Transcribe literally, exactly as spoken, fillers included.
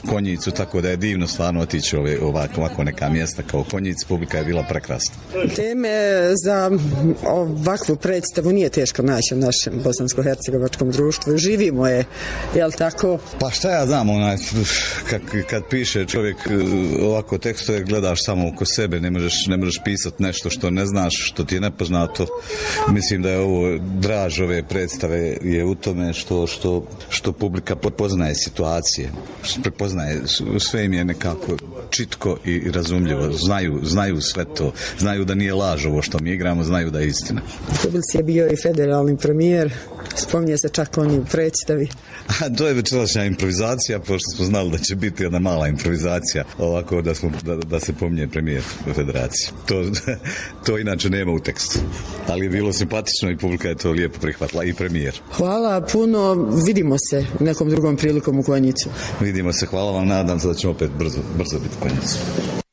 Konjicu, tako da je divno stvarno otići ove, ovako, ovako neka mjesta kao Konjic, publika je bila prekrasna. Teme za ovakvu predstavu nije teško naći u našem bosansko-hercegovačkom društvu. Živimo je, jel tako? Pa šta ja znam, onaj, kad, kad piše čovjek ovako tekstove, gledaš samo oko sebe, ne možeš, ne možeš pisati nešto što ne znaš, što ti je nepoznato. Mislim da je ovo draž ove predstave je u tome što, što, što publika poznaje situacije, prepoznaje, sve im je nekako čitko i razumljivo, znaju, znaju sve to, znaju da nije laž ovo što mi igramo, znaju da je istina. Publici je bio i federalni premijer, spominje se čak on i u predstavi. A to je večerašnja improvizacija, pošto smo znali da će biti jedna mala improvizacija, ovako da, smo, da, da se pominje premijer federacije. To, to inače nema u tekstu, ali je bilo simpatično i publika je to lijepo prihvatila, i premijer. Hvala puno, vidimo se nekom drugom prilikom u Konjicu. Vidimo se, hvala vam, nadam se da ćemo opet brzo, brzo biti u Konjicu.